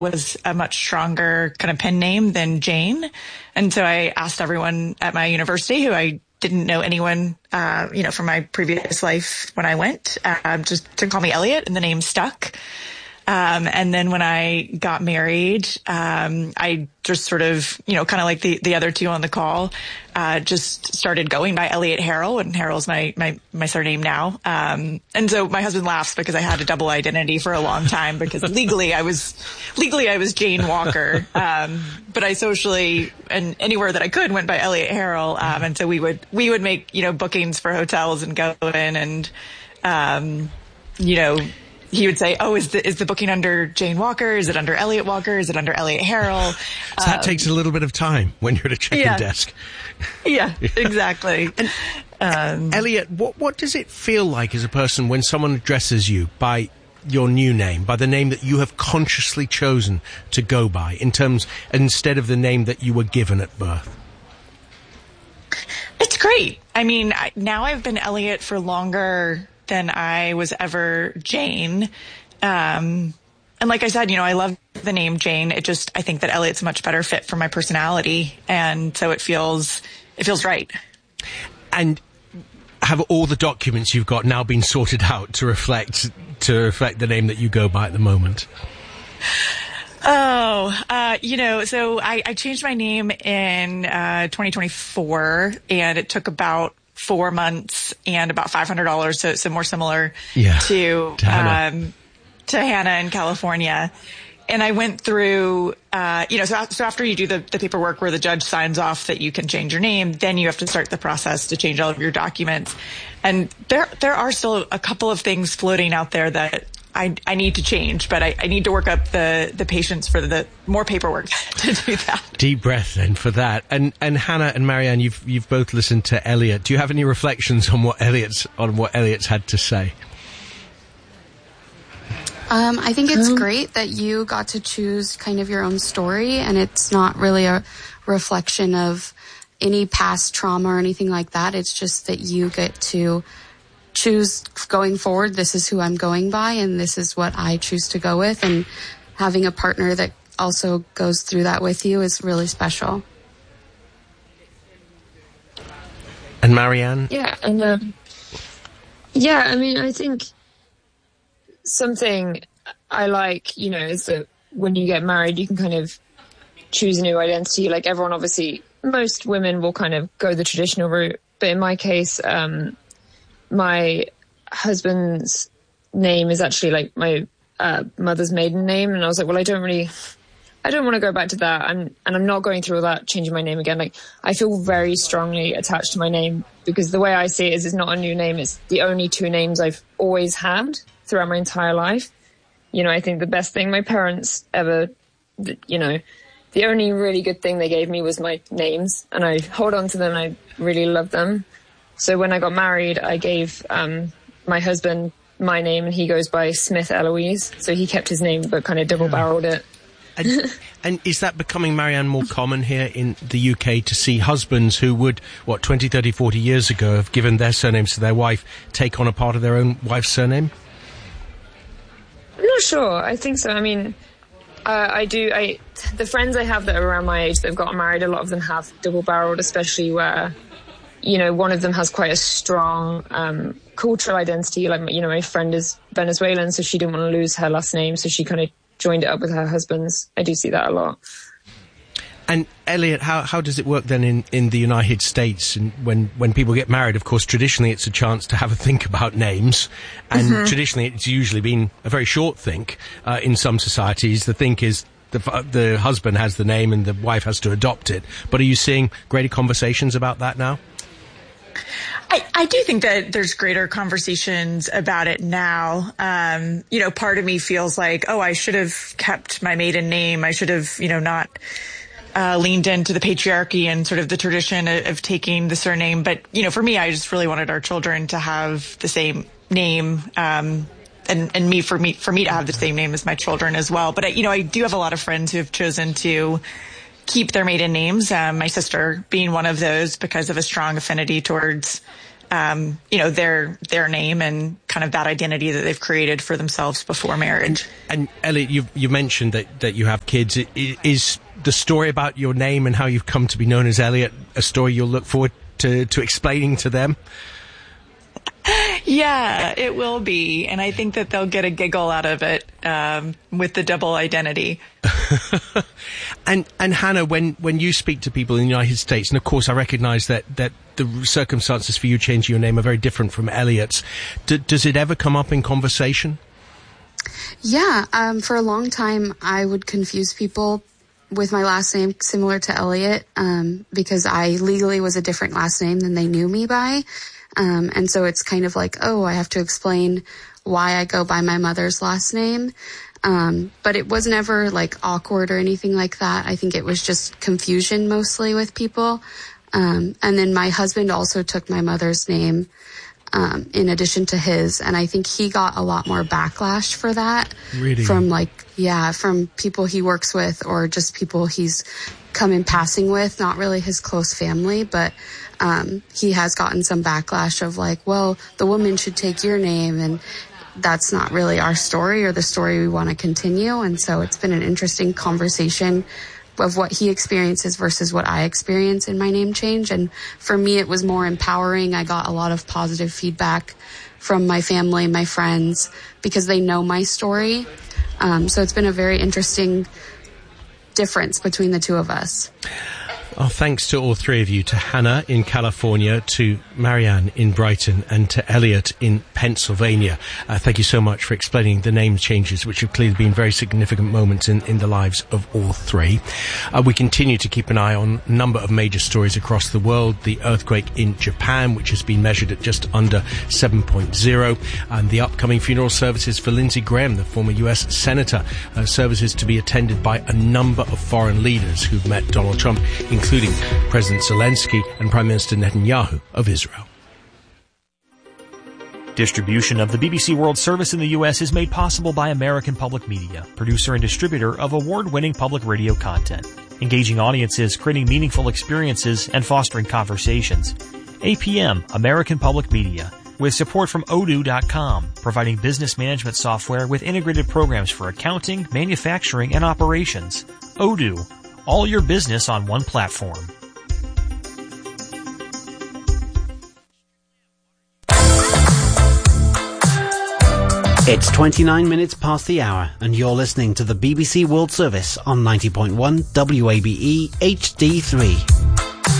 was a much stronger kind of pen name than Jane. And so I asked everyone at my university who I didn't know anyone, from my previous life when I went, just to call me Elliot, and the name stuck. And then when I got married, I just sort of, kind of like the other two on the call, just started going by Elliot Harrell, and Harrell's my surname now. And so my husband laughs because I had a double identity for a long time because legally I was Jane Walker. But I socially and anywhere that I could went by Elliot Harrell. And so we would make, bookings for hotels and go in and, he would say, "Oh, is the booking under Jane Walker? Is it under Elliot Walker? Is it under Elliot Harrell?" So that takes a little bit of time when you're at a check-in desk. Yeah, exactly. And, Elliot, what does it feel like as a person when someone addresses you by your new name, by the name that you have consciously chosen to go by, instead of the name that you were given at birth? It's great. I mean, now I've been Elliot for longer than I was ever Jane. And like I said, I love the name Jane. I think that Elliot's a much better fit for my personality. And so it feels right. And have all the documents you've got now been sorted out to reflect the name that you go by at the moment? So I changed my name in 2024, and it took about 4 months and about $500, so more similar to Hannah in California. And I went through, so after you do the paperwork where the judge signs off that you can change your name, then you have to start the process to change all of your documents. And there are still a couple of things floating out there that I need to change, but I need to work up the patience for the more paperwork to do that. Deep breath then for that. And Hannah and Marianne, you've both listened to Elliot. Do you have any reflections on what Elliot's had to say? I think it's great that you got to choose kind of your own story, and it's not really a reflection of any past trauma or anything like that. It's just that you get to choose going forward, this is who I'm going by, and this is what I choose to go with. And having a partner that also goes through that with you is really special. And Marianne? Yeah, and I mean, I think something I like, is that when you get married, you can kind of choose a new identity. Like everyone, obviously, most women will kind of go the traditional route. But in my case, my husband's name is actually like my mother's maiden name. And I was like, well, I don't want to go back to that. And I'm not going through all that, changing my name again. Like, I feel very strongly attached to my name because the way I see it is it's not a new name. It's the only two names I've always had throughout my entire life. I think the best thing my parents ever, the only really good thing they gave me was my names, and I hold on to them. And I really love them. So when I got married, I gave my husband my name, and he goes by Smith Eloise. So he kept his name, but kind of double-barreled it. And is that becoming, Marianne, more common here in the UK to see husbands who would, 20, 30, 40 years ago have given their surnames to their wife, take on a part of their own wife's surname? I'm not sure. I think so. I mean, I do. The friends I have that are around my age that have gotten married, a lot of them have double-barreled, especially where, one of them has quite a strong cultural identity. Like, my friend is Venezuelan, so she didn't want to lose her last name, so she kind of joined it up with her husband's. I do see that a lot. And Elliot, how does it work then in the United States? And when people get married, of course, traditionally it's a chance to have a think about names. And traditionally it's usually been a very short think. In some societies, the think is the husband has the name and the wife has to adopt it. But are you seeing greater conversations about that now? I do think that there's greater conversations about it now. Part of me feels like, I should have kept my maiden name. I should have, not leaned into the patriarchy and sort of the tradition of taking the surname. But, for me, I just really wanted our children to have the same name, and for me to have the same name as my children as well. But, I do have a lot of friends who have chosen to keep their maiden names, my sister being one of those because of a strong affinity towards their name and kind of that identity that they've created for themselves before marriage. And Elliot, you mentioned that you have kids. Is the story about your name and how you've come to be known as Elliot a story you'll look forward to explaining to them? Yeah, it will be. And I think that they'll get a giggle out of it with the double identity. And Hannah, when you speak to people in the United States, and of course I recognise that the circumstances for you changing your name are very different from Elliot's, does it ever come up in conversation? Yeah, for a long time I would confuse people with my last name similar to Elliot because I legally was a different last name than they knew me by. And so it's kind of like, oh, I have to explain why I go by my mother's last name. But it was never like awkward or anything like that. I think it was just confusion mostly with people. And then my husband also took my mother's name in addition to his. And I think he got a lot more backlash for that. Really? From people he works with or just people he's come in passing with, not really his close family, but he has gotten some backlash of like, well, the woman should take your name, and that's not really our story or the story we want to continue. And so it's been an interesting conversation of what he experiences versus what I experience in my name change. And for me, it was more empowering. I got a lot of positive feedback from my family, my friends, because they know my story. So it's been a very interesting difference between the two of us. Our thanks to all three of you, to Hannah in California, to Marianne in Brighton, and to Elliot in Pennsylvania. Thank you so much for explaining the name changes, which have clearly been very significant moments in the lives of all three. We continue to keep an eye on a number of major stories across the world. The earthquake in Japan, which has been measured at just under 7.0, and the upcoming funeral services for Lindsey Graham, the former US Senator, services to be attended by a number of foreign leaders who've met Donald Trump, including President Zelensky and Prime Minister Netanyahu of Israel. Distribution of the BBC World Service in the U.S. is made possible by American Public Media, producer and distributor of award-winning public radio content, engaging audiences, creating meaningful experiences, and fostering conversations. APM, American Public Media, with support from Odoo.com, providing business management software with integrated programs for accounting, manufacturing, and operations. Odoo. All your business on one platform. It's 29 minutes past the hour, and you're listening to the BBC World Service on 90.1 WABE HD3.